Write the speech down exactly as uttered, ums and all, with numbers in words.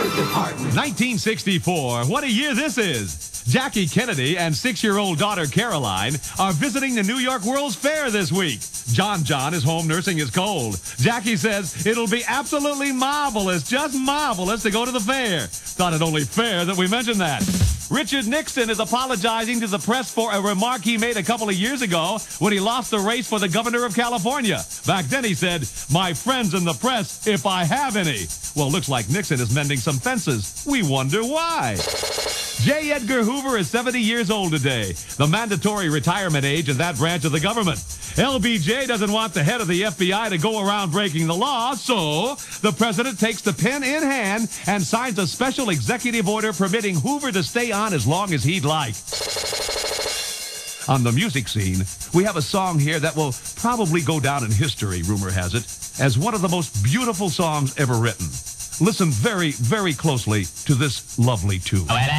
Labor Department. nineteen sixty-four. What a year this is. Jackie Kennedy and six-year-old daughter Caroline are visiting the New York World's Fair this week. John John is home nursing his cold. Jackie says it'll be absolutely marvelous, just marvelous to go to the fair. Thought it only fair that we mentioned that. Richard Nixon is apologizing to the press for a remark he made a couple of years ago when he lost the race for the governor of California. Back then he said, "My friends in the press, if I have any." Well, looks like Nixon is mending some fences. We wonder why. J. Edgar Hoover is seventy years old today, the mandatory retirement age in that branch of the government. L B J doesn't want the head of the F B I to go around breaking the law, so the president takes the pen in hand and signs a special executive order permitting Hoover to stay on as long as he'd like. On the music scene, we have a song here that will probably go down in history, rumor has it, as one of the most beautiful songs ever written. Listen very, very closely to this lovely tune. Well,